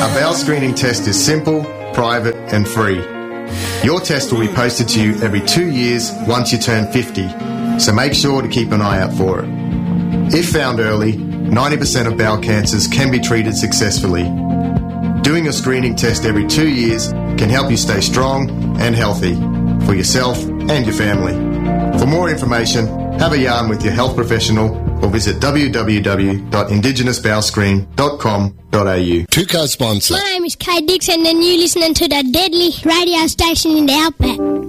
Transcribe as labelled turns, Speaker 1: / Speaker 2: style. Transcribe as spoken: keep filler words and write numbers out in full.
Speaker 1: Our bowel screening test is simple, private and free. Your test will be posted to you every two years once you turn fifty, so make sure to keep an eye out for it. If found early, ninety percent of bowel cancers can be treated successfully. Doing a screening test every two years can help you stay strong and healthy for yourself and your family. For more information, have a yarn with your health professional or visit w w w dot indigenous bowel screen dot com dot a u.
Speaker 2: Two co-sponsor.
Speaker 3: My name is Kay Dixon and you're listening to the deadly radio station in the Outback.